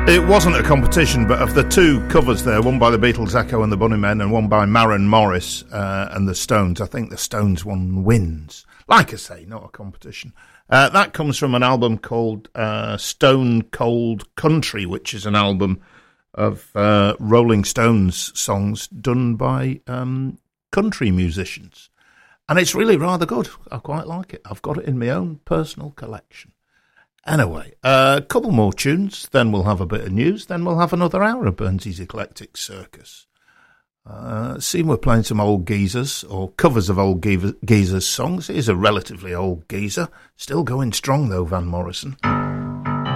It wasn't a competition, but of the two covers there, one by the Beatles, Echo and the Bunnymen, and one by Maren Morris and the Stones, I think the Stones one wins. Like I say, not a competition. That comes from an album called Stone Cold Country, which is an album of Rolling Stones songs done by country musicians. And it's really rather good. I quite like it. I've got it in my own personal collection. Anyway, a couple more tunes, then we'll have a bit of news, then we'll have another hour of Burnsy's Eclectic Circus. Seeing we're playing some old geezers, or covers of old geezers songs. Here's a relatively old geezer, still going strong though, Van Morrison.